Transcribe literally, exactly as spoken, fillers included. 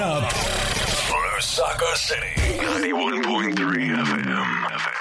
up. Lusaka City, ninety-one point three F M.